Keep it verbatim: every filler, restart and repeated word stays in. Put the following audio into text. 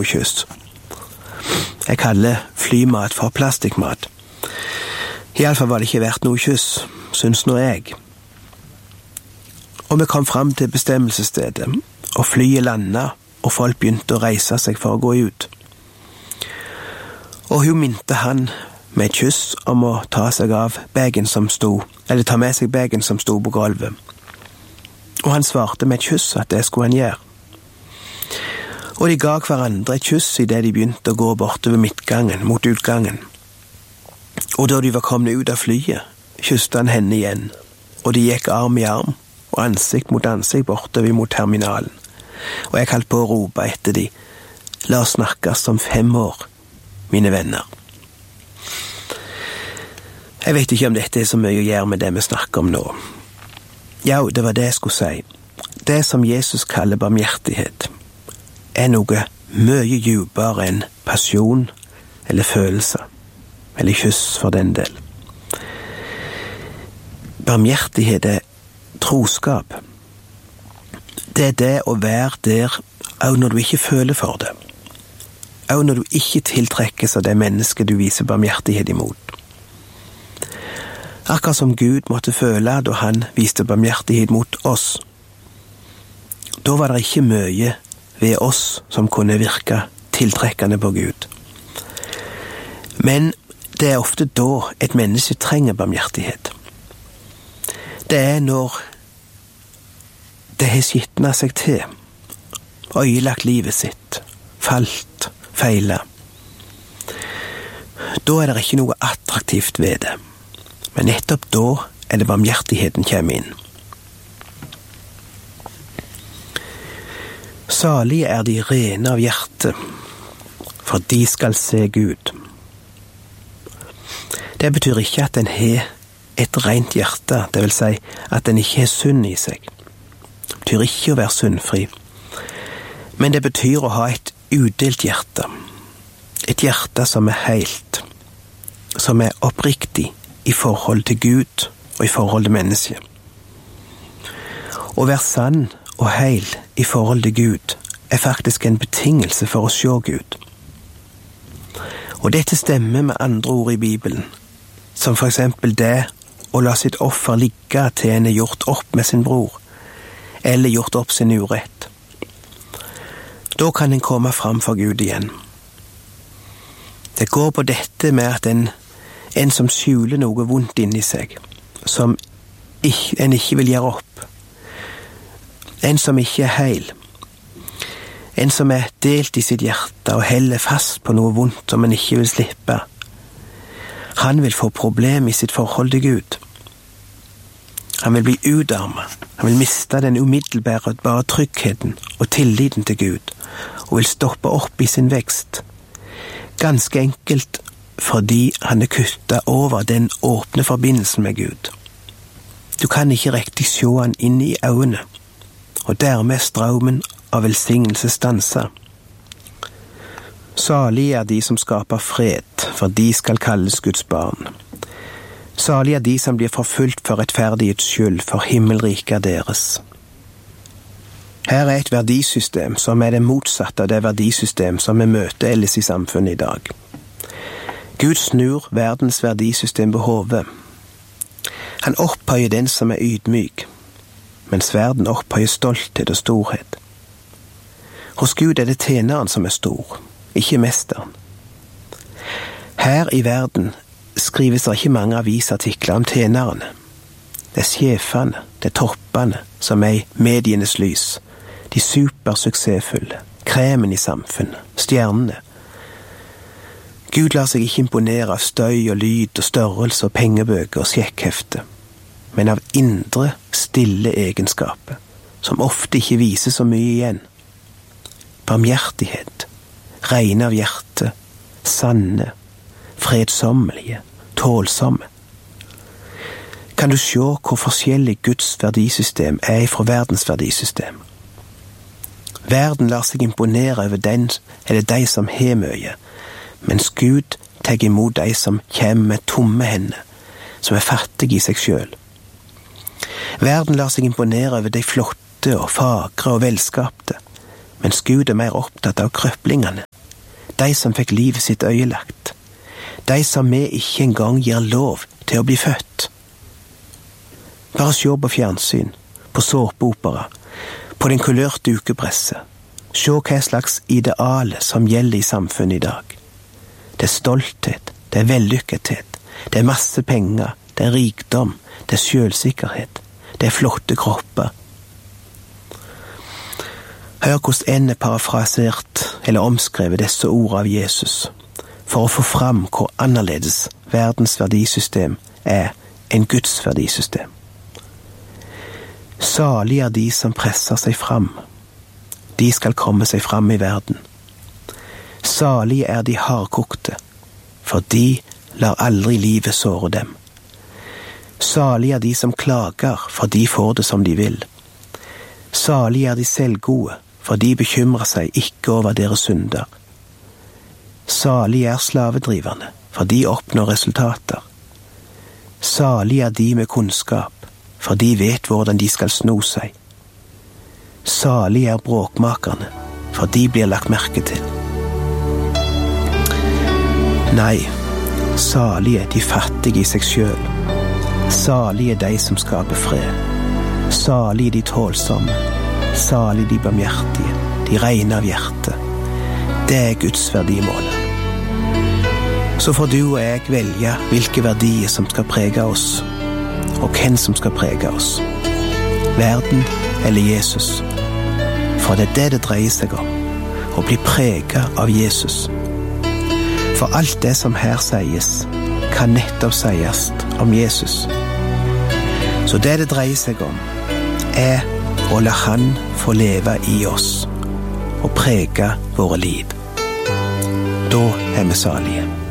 kyss. Jeg kaller flymat for plastikkmat. I alle fall var det ikke verdt noe kyss, syns nå jeg. Og vi kom fram til bestemmelsesstedet, og flyet landet, og folk begynte å reise seg for å gå ut. Og hun minte han med et kyss om å ta seg av bagen som sto, eller ta med seg bagen som sto på gulvet. Og han svarte med et kyss at det skulle han gjøre. Og de ga hverandre et kyss i det de begynte å gå bortover midtgangen, mot utgangen. Og da de var kommet ut av flyet, kysste han henne igjen, og de gikk arm i arm, og ansikt mot ansikt bortover mot terminalen. Og jeg holdt på å rope etter de, la oss snakkes om fem år, mine venner. Jeg vet ikke om dette er så mye å gjøre med det vi snakker om nå. Ja, det var det jeg skulle si. Det som Jesus kaller barmhjertighet, er noe mye djupere enn pasjon eller følelse, eller kyss for den del. Barmhjertighet er troskap. Det er det å være der også når du ikke føler for det. Også når du ikke tiltrekkes av det mennesket du viser barmhjertighet imot. Akkurat som Gud måtte føle da han viste barmhjertighet mot oss. Da var det ikke mye ved oss som kunne virke tiltrekkende på Gud. Men det er ofte da et menneske trenger barmhjertighet. Det er når det har skitnet seg til, ødelagt livet sitt, falt, feilet. Da er det ikke noe attraktivt ved det. Men nettopp da er det barmhjertigheten kommer inn. Salige er de rene av hjerte, for de skal se Gud. Det betyr ikke at en har et rent hjerte, det vil si at en ikke har synd i seg. Det betyr ikke å være syndfri. Men det betyr å ha et udelt hjerte. Et hjerte som er heilt, som er oppriktig i forhold til Gud og i forhold til mennesket. Å være sann og heil i forhold til Gud er faktisk en betingelse for å se Gud. Og dette stemmer med andre ord i Bibelen, som for eksempel det å la sitt offer ligge til en er gjort opp med sin bror, eller gjort opp sin urett. Da kan en komme fram for Gud igjen. Det går på dette med at en, en som skjuler noe vondt inni seg, som ikke, en ikke vil gjøre opp, en som ikke er heil, en som er delt i sitt hjerte og heller fast på noe vondt som en ikke vil slippe. Han vil få problem i sitt forhold til Gud. Han vil bli utarmet, han vil miste den umiddelbare bare tryggheten og tilliten til Gud, og vil stoppe opp i sin vekst. Ganske enkelt fordi han er kuttet over den åpne forbindelsen med Gud. Du kan ikke riktig se han inn i øynene, og dermed strømmen av velsignelse stanser. Salig er de som skaper fred, for de skal kalles Guds barn. Salig er de som blir forfulgt for rettferdighets skyld, for himmelriket er deres. Her er et verdisystem som er det motsatte av det verdisystem som vi møter ellers i samfunnet i dag. Gud snur verdens verdisystem på hodet. Han opphøyer den som er ydmyk, mens verden opphøyer stolthet og storhet. Hos Gud er det tjeneren som er stor, ikke mesteren. Her i verden skrives det ikke mange avisartikler om tjenerne. Det er sjefene, det er toppene som er i medienes lys, de supersuksessfulle, kremen i samfunnet, stjernene. Gud lar seg ikke imponere av støy og lyd og størrelse og pengebøker og skjekkhefte, men av indre, stille egenskaper, som ofte ikke viser så mye igjen. Barmhjertighet, rene av hjerte, sanne, fredsommelige, tålsomme. Kan du se hvor forskjellig Guds verdisystem er fra verdens verdisystem? Verden lar seg imponere over den eller de som har mye, mens Gud tar imot de som kommer med tomme hender, som er fattige i seg selv. Verden lar seg imponere over de flotte og fagre og velskapte, mens Gud er mer opptatt av krøplingene, de som fikk livet sitt øyelagt, de som vi ikke engang gir lov til å bli født. Bare se på fjernsyn, på såpeopera, på den kulørte ukepresse. Se hva slags ideale som gjelder i samfunnet i dag. Det er stolthet, det er vellykkethet, det er masse penger, det er rikdom, det er selvsikkerhet, det er flotte kropper. Hør hvordan en er parafrasert eller omskrevet disse ord av Jesus, for å få fram hvor annerledes verdens verdisystem er enn Guds verdisystem. Salig er de som presser seg fram. De skal komme seg fram i verden. Salig er de hardkokte, for de lar aldri livet såre dem. Salig er de som klager, for de får det som de vil. Salig er de selvgode, for de bekymrer seg ikke over deres synder. Salig er slavedriverne, for de oppnår resultater. Salig er de med kunnskap, for de vet hvordan de skal sno seg. Salig er bråkmakerne, for de blir lagt merke til. Nei, salig er de fattige i seg selv. Salig er de som skaper fred. Salig er de tålsomme. Salig de barmhjertige, de rene av hjerte. Det er Guds verdimål. Så får du og jeg velge hvilke verdier som skal prege oss, og hvem som skal prege oss. Verden eller Jesus. For det er det det dreier seg om, å bli preget av Jesus. For alt det som her sies, kan nettopp sies om Jesus. Så det det dreier seg om, er å la han få leve i oss, og prege våre liv. Da er vi salige.